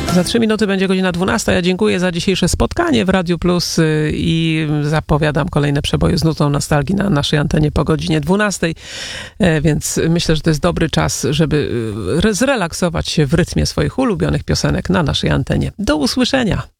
Za 3 minuty będzie godzina 12. Ja dziękuję za dzisiejsze spotkanie w Radiu Plus i zapowiadam kolejne przeboje z nutą nostalgii na naszej antenie po godzinie 12. Więc myślę, że to jest dobry czas, żeby zrelaksować się w rytmie swoich ulubionych piosenek na naszej antenie. Do usłyszenia!